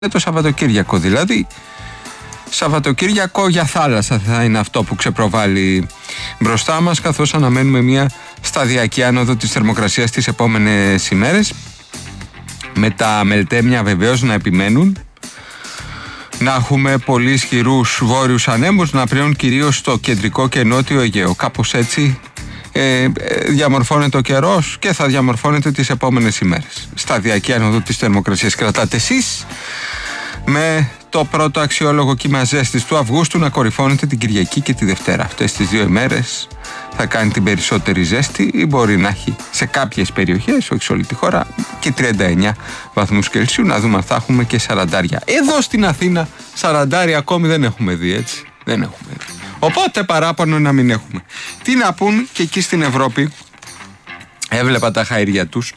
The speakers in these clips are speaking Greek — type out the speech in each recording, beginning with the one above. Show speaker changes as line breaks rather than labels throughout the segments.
το Σαββατοκύριακο δηλαδή. Σαββατοκύριακο για θάλασσα θα είναι αυτό που ξεπροβάλλει μπροστά μας, καθώς αναμένουμε μια σταδιακή άνοδο της θερμοκρασίας τις επόμενες ημέρες, με τα μελτέμια βεβαίως να επιμένουν, να έχουμε πολύ ισχυρούς βόρειους ανέμους να πλέουν κυρίως στο κεντρικό και νότιο Αιγαίο. Κάπως έτσι διαμορφώνεται ο καιρός και θα διαμορφώνεται τις επόμενες ημέρες. Σταδιακή άνοδο της θερμοκρασίας κρατάτε εσείς, με το πρώτο αξιόλογο κύμα ζέστης του Αυγούστου να κορυφώνεται την Κυριακή και τη Δευτέρα. Αυτές τις δύο ημέρες θα κάνει την περισσότερη ζέστη, ή μπορεί να έχει σε κάποιες περιοχές, όχι σε όλη τη χώρα, και 39 βαθμούς Κελσίου. Να δούμε αν θα έχουμε και 40. Εδώ στην Αθήνα 40 ακόμη δεν έχουμε δει, έτσι. Δεν έχουμε δει. Οπότε παράπονο να μην έχουμε. Τι να πούν και εκεί στην Ευρώπη. Έβλεπα τα χαΐρια τους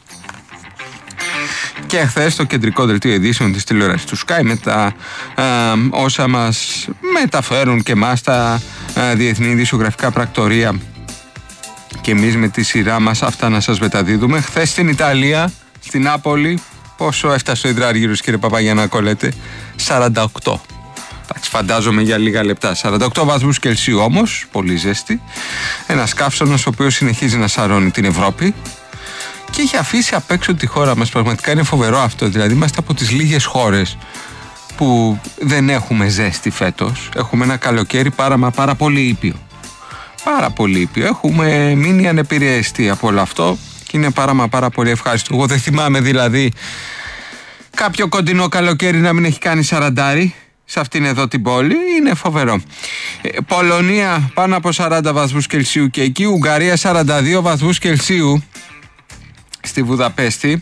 και χθες στο κεντρικό δελτίο ειδήσεων της τηλεόρασης του Sky, με τα όσα μας μεταφέρουν και εμάς τα διεθνή ειδησιογραφικά πρακτορία, και εμείς με τη σειρά μας αυτά να σας μεταδίδουμε. Χθες στην Ιταλία, στην Νάπολη, πόσο έφτασε ο υδράργυρος, κύριε Παπαγιαννάκο, λέτε? 48. Εντάξει, φαντάζομαι για λίγα λεπτά. 48 βαθμούς Κελσίου όμως, πολύ ζέστη. Ένας καύσωνας ο οποίος συνεχίζει να σαρώνει την Ευρώπη και έχει αφήσει απ' έξω τη χώρα μας. Πραγματικά είναι φοβερό αυτό. Δηλαδή, είμαστε από τις λίγες χώρες που δεν έχουμε ζέστη φέτος. Έχουμε ένα καλοκαίρι πάρα πολύ ήπιο. Πάρα πολύ ήπιο. Έχουμε μείνει ανεπηρεαστοί από όλο αυτό και είναι πάρα πολύ ευχάριστο. Εγώ δεν θυμάμαι δηλαδή κάποιο κοντινό καλοκαίρι να μην έχει κάνει 40 σε αυτήν εδώ την πόλη. Είναι φοβερό. Πολωνία πάνω από 40 βαθμούς Κελσίου και εκεί. Ουγγαρία 42 βαθμούς Κελσίου. Στη Βουδαπέστη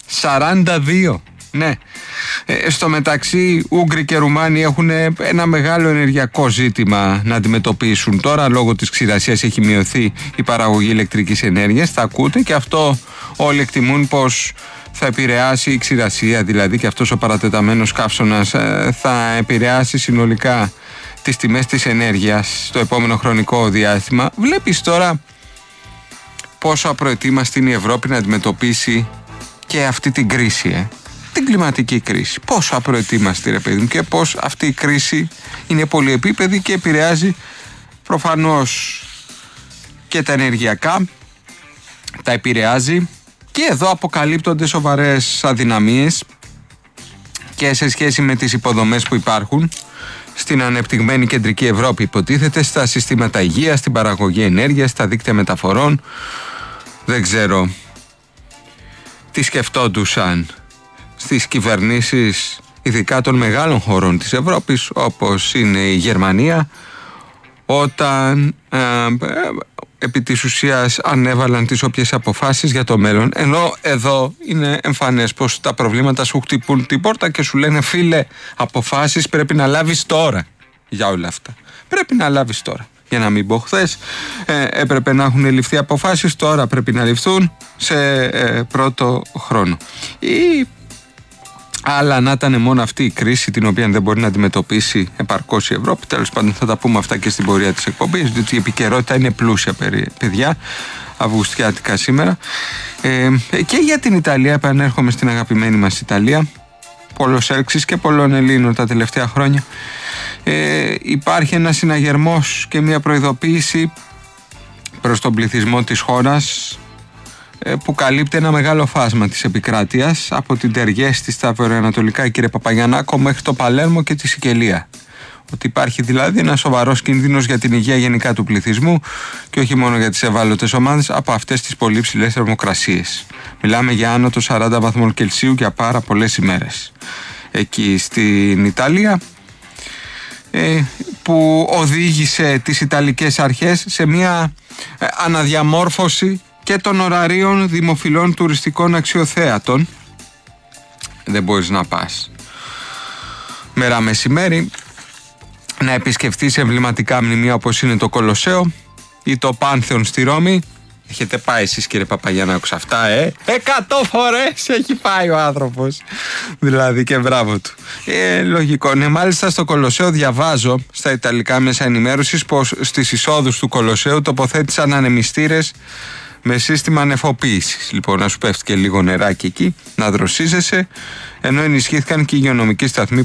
42. Ναι. Στο μεταξύ, Ούγγροι και Ρουμάνοι έχουν ένα μεγάλο ενεργειακό ζήτημα να αντιμετωπίσουν. Τώρα, λόγω της ξηρασίας, έχει μειωθεί η παραγωγή ηλεκτρικής ενέργειας. Θα ακούτε, και αυτό όλοι εκτιμούν πως θα επηρεάσει η ξηρασία, δηλαδή και αυτός ο παρατεταμένος καύσωνας θα επηρεάσει συνολικά τις τιμές της ενέργειας στο επόμενο χρονικό διάστημα. Βλέπεις τώρα πόσο απροετοίμαστη είναι η Ευρώπη να αντιμετωπίσει και αυτή την κρίση, την κλιματική κρίση. Πόσο απροετοίμαστη, ρε παιδί μου, και πως αυτή η κρίση είναι πολυεπίπεδη και επηρεάζει προφανώς και τα ενεργειακά, τα επηρεάζει, και εδώ αποκαλύπτονται σοβαρές αδυναμίες και σε σχέση με τις υποδομές που υπάρχουν στην ανεπτυγμένη κεντρική Ευρώπη, υποτίθεται, στα συστήματα υγείας, στην παραγωγή ενέργειας, στα δίκτυα μεταφορών. Δεν ξέρω τι σκεφτόντουσαν στις κυβερνήσεις, ειδικά των μεγάλων χωρών της Ευρώπης, όπως είναι η Γερμανία, όταν επί της ουσίας ανέβαλαν τις όποιες αποφάσεις για το μέλλον. Ενώ εδώ είναι εμφανές πως τα προβλήματα σου χτυπούν την πόρτα και σου λένε, φίλε, αποφάσεις πρέπει να λάβεις τώρα για όλα αυτά. Πρέπει να λάβεις τώρα. Για να μην πω, χθες έπρεπε να έχουν ληφθεί αποφάσεις, τώρα πρέπει να ληφθούν σε πρώτο χρόνο. Ή άλλα να ήταν μόνο αυτή η κρίση την οποία δεν μπορεί να αντιμετωπίσει επαρκώς η Ευρώπη. Τέλος πάντων, θα τα πούμε αυτά και στην πορεία της εκπομπής, διότι η επικαιρότητα είναι πλούσια, παιδιά, αυγουστιάτικα σήμερα. Και για την Ιταλία, επανέρχομαι στην αγαπημένη μας Ιταλία, πολλός έλξης και πολλών Ελλήνων τα τελευταία χρόνια. Υπάρχει ένας συναγερμός και μια προειδοποίηση προς τον πληθυσμό της χώρας, που καλύπτει ένα μεγάλο φάσμα της επικράτειας, από την Τεριέστη στα βορειοανατολικά, κύριε Παπαγιαννάκο, μέχρι το Παλέρμο και τη Σικελία. Ότι υπάρχει δηλαδή ένα σοβαρός κίνδυνος για την υγεία γενικά του πληθυσμού και όχι μόνο για τις ευάλωτες ομάδες από αυτές τις πολύ ψηλές θερμοκρασίες. Μιλάμε για άνω των 40 βαθμών Κελσίου για πάρα πολλές ημέρες εκεί στην Ιταλία, που οδήγησε τις Ιταλικές αρχές σε μια αναδιαμόρφωση και των ωραρίων δημοφιλών τουριστικών αξιοθέατων. Δεν μπορείς να πας μέρα μεσημέρι να επισκεφτείς εμβληματικά μνημεία όπως είναι το Κολοσσέο ή το Πάνθεον στη Ρώμη. Έχετε πάει εσείς, κύριε Παπαγιαννάκου, σε αυτά, 100 φορές έχει πάει ο άνθρωπος. Δηλαδή, και μπράβο του. Λογικό. Ναι, μάλιστα στο Κολοσσέο διαβάζω στα ιταλικά μέσα ενημέρωσης πως στις εισόδους του Κολοσσέου τοποθέτησαν ανεμιστήρες με σύστημα νεφοποίησης. Λοιπόν, να σου πέφτει και λίγο νεράκι εκεί, να δροσίζεσαι, ενώ ενισχύθηκαν και οι υγειονομικοί σταθμοί